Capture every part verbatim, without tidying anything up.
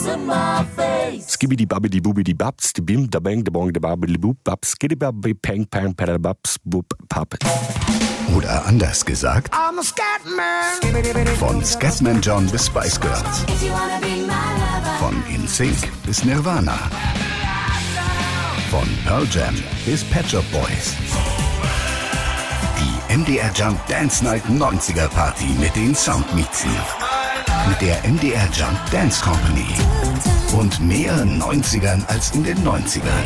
Skibidi babidi bubidi babs, die bim, da bang, da bong, da babidi bub, babs, skiddy babbi, pang, pang, padababs, bub, pap. Oder anders gesagt, von Scatman John bis Spice Girls, von In Sync bis Nirvana, von Pearl Jam bis Pet Shop Boys. Die M D R Jump Dance Night neunziger Party mit den Soundmixen. Mit der M D R Jump Dance Company. Und mehr neunzigern als in den neunzigern.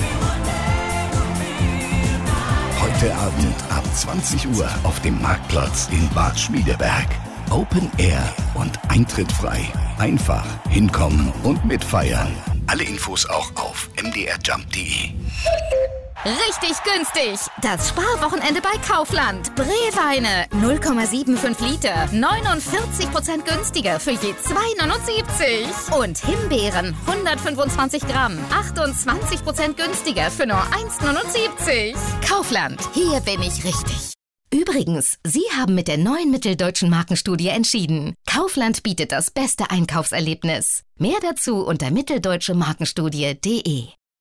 Heute Abend ab zwanzig Uhr auf dem Marktplatz in Bad Schmiedeberg. Open Air und Eintritt frei. Einfach hinkommen und mitfeiern. Alle Infos auch auf m d r jump punkt d e. Richtig günstig! Das Sparwochenende bei Kaufland. Breweine null Komma fünfundsiebzig Liter, neunundvierzig Prozent günstiger für je zwei neunundsiebzig. Und Himbeeren hundertfünfundzwanzig Gramm, achtundzwanzig Prozent günstiger für nur eins neunundsiebzig. Kaufland, hier bin ich richtig. Übrigens, Sie haben mit der neuen Mitteldeutschen Markenstudie entschieden. Kaufland bietet das beste Einkaufserlebnis. Mehr dazu unter mitteldeutsche markenstudie punkt de.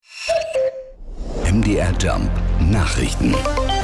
M D R Jump Nachrichten.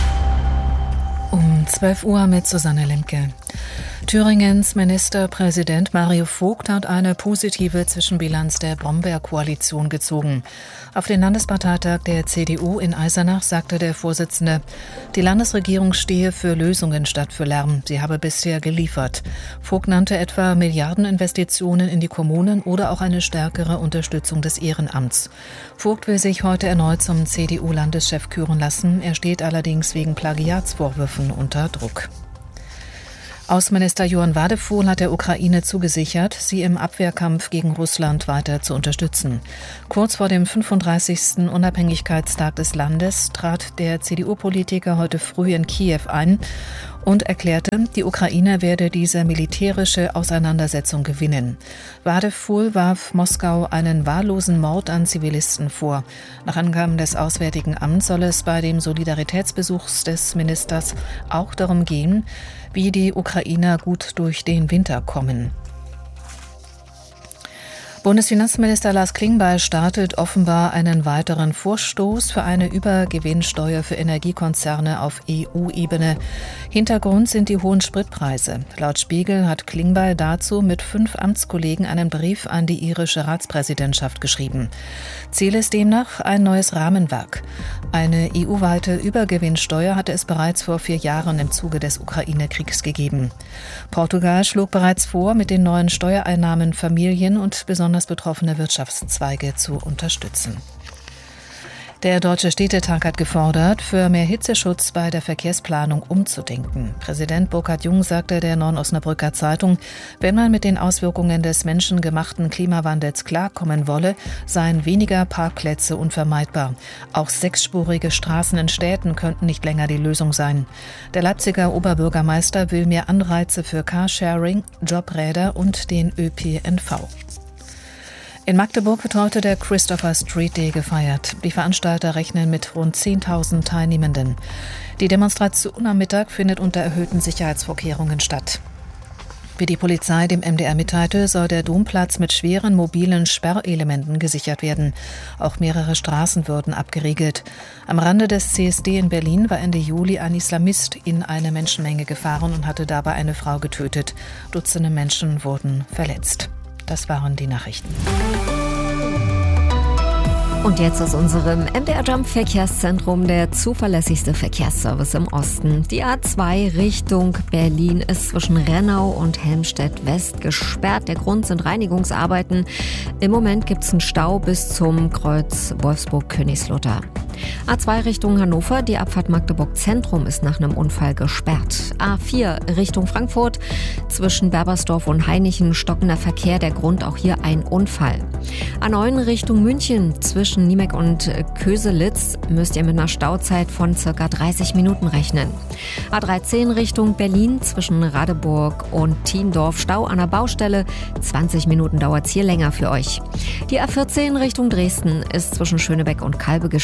Um zwölf Uhr mit Susanne Lemke. Thüringens Ministerpräsident Mario Vogt hat eine positive Zwischenbilanz der Brombeer-Koalition gezogen. Auf den Landesparteitag der C D U in Eisenach sagte der Vorsitzende, die Landesregierung stehe für Lösungen statt für Lärm. Sie habe bisher geliefert. Vogt nannte etwa Milliardeninvestitionen in die Kommunen oder auch eine stärkere Unterstützung des Ehrenamts. Vogt will sich heute erneut zum C D U-Landeschef küren lassen. Er steht allerdings wegen Plagiatsvorwürfen unter Druck. Außenminister Johann Wadephul hat der Ukraine zugesichert, sie im Abwehrkampf gegen Russland weiter zu unterstützen. Kurz vor dem fünfunddreißigsten Unabhängigkeitstag des Landes trat der C D U-Politiker heute früh in Kiew ein und erklärte, die Ukraine werde diese militärische Auseinandersetzung gewinnen. Wadephul warf Moskau einen wahllosen Mord an Zivilisten vor. Nach Angaben des Auswärtigen Amts soll es bei dem Solidaritätsbesuch des Ministers auch darum gehen, wie die Ukrainer gut durch den Winter kommen. Bundesfinanzminister Lars Klingbeil startet offenbar einen weiteren Vorstoß für eine Übergewinnsteuer für Energiekonzerne auf E U-Ebene. Hintergrund sind die hohen Spritpreise. Laut Spiegel hat Klingbeil dazu mit fünf Amtskollegen einen Brief an die irische Ratspräsidentschaft geschrieben. Ziel ist demnach ein neues Rahmenwerk. Eine E U-weite Übergewinnsteuer hatte es bereits vor vier Jahren im Zuge des Ukraine-Kriegs gegeben. Portugal schlug bereits vor, mit den neuen Steuereinnahmen Familien und besonders betroffene Wirtschaftszweige zu unterstützen. Der Deutsche Städtetag hat gefordert, für mehr Hitzeschutz bei der Verkehrsplanung umzudenken. Präsident Burkhard Jung sagte der Neuen Osnabrücker Zeitung, wenn man mit den Auswirkungen des menschengemachten Klimawandels klarkommen wolle, seien weniger Parkplätze unvermeidbar. Auch sechsspurige Straßen in Städten könnten nicht länger die Lösung sein. Der Leipziger Oberbürgermeister will mehr Anreize für Carsharing, Jobräder und den Ö P N V. In Magdeburg wird heute der Christopher Street Day gefeiert. Die Veranstalter rechnen mit rund zehntausend Teilnehmenden. Die Demonstration am Mittag findet unter erhöhten Sicherheitsvorkehrungen statt. Wie die Polizei dem M D R mitteilte, soll der Domplatz mit schweren mobilen Sperrelementen gesichert werden. Auch mehrere Straßen würden abgeriegelt. Am Rande des C S D in Berlin war Ende Juli ein Islamist in eine Menschenmenge gefahren und hatte dabei eine Frau getötet. Dutzende Menschen wurden verletzt. Das waren die Nachrichten. Und jetzt aus unserem M D R Jump Verkehrszentrum der zuverlässigste Verkehrsservice im Osten. Die A zwei Richtung Berlin ist zwischen Rennau und Helmstedt West gesperrt. Der Grund sind Reinigungsarbeiten. Im Moment gibt es einen Stau bis zum Kreuz Wolfsburg-Königslutter. A zwei Richtung Hannover, die Abfahrt Magdeburg Zentrum ist nach einem Unfall gesperrt. A vier Richtung Frankfurt, zwischen Berbersdorf und Hainichen stockender Verkehr, der Grund auch hier ein Unfall. A neun Richtung München, zwischen Niemek und Köselitz müsst ihr mit einer Stauzeit von ca. dreißig Minuten rechnen. A dreizehn Richtung Berlin, zwischen Radeburg und Thiendorf, Stau an der Baustelle, zwanzig Minuten dauert es hier länger für euch. Die A vierzehn Richtung Dresden ist zwischen Schönebeck und Kalbe gesperrt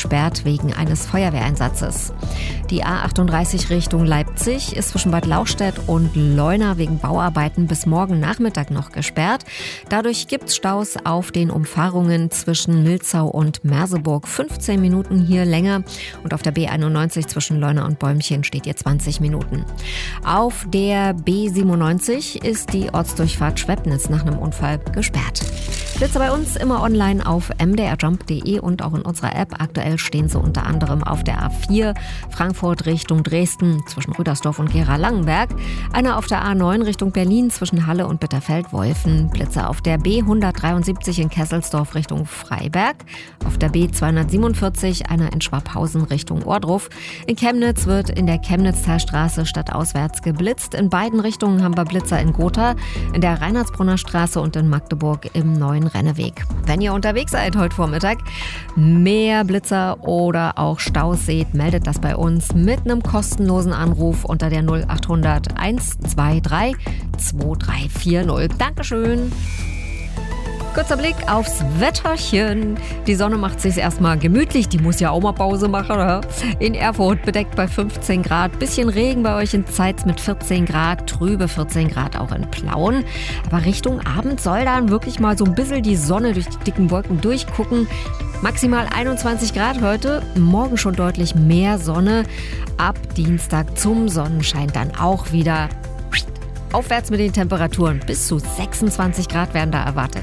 wegen eines Feuerwehreinsatzes. Die A achtunddreißig Richtung Leipzig ist zwischen Bad Lauchstädt und Leuna wegen Bauarbeiten bis morgen Nachmittag noch gesperrt. Dadurch gibt es Staus auf den Umfahrungen zwischen Milzau und Merseburg. fünfzehn Minuten hier länger. Und auf der B einundneunzig zwischen Leuna und Bäumchen steht ihr zwanzig Minuten. Auf der B siebenundneunzig ist die Ortsdurchfahrt Schwebnitz nach einem Unfall gesperrt. Blitze bei uns immer online auf m d r jump punkt d e und auch in unserer App. Aktuell stehen sie unter anderem auf der A vier Frankfurt Richtung Dresden zwischen Rüdersdorf und Gera-Langenberg. Einer auf der A neun Richtung Berlin zwischen Halle und Bitterfeld-Wolfen. Blitze auf der B hundertdreiundsiebzig in Kesselsdorf Richtung Freiberg. Auf der B zweihundertsiebenundvierzig einer in Schwabhausen Richtung Ohrdruf. In Chemnitz wird in der Chemnitztalstraße stadtauswärts geblitzt. In beiden Richtungen haben wir Blitzer in Gotha, in der Reinhardsbrunner Straße und in Magdeburg im neuen Renneweg. Wenn ihr unterwegs seid heute Vormittag, mehr Blitzer oder auch Staus seht, meldet das bei uns mit einem kostenlosen Anruf unter der null achthundert eins zwei drei zwei drei vier null. Dankeschön. Kurzer Blick aufs Wetterchen. Die Sonne macht sich erstmal gemütlich, die muss ja auch mal Pause machen. Oder? In Erfurt bedeckt bei fünfzehn Grad, bisschen Regen bei euch in Zeitz mit vierzehn Grad, trübe vierzehn Grad auch in Plauen. Aber Richtung Abend soll dann wirklich mal so ein bisschen die Sonne durch die dicken Wolken durchgucken. Maximal einundzwanzig Grad heute, morgen schon deutlich mehr Sonne. Ab Dienstag zum Sonnenschein dann auch wieder aufwärts mit den Temperaturen. Bis zu sechsundzwanzig Grad werden da erwartet.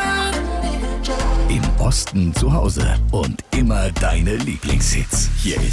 Im Osten zu Hause und immer deine Lieblingshits. Hier ist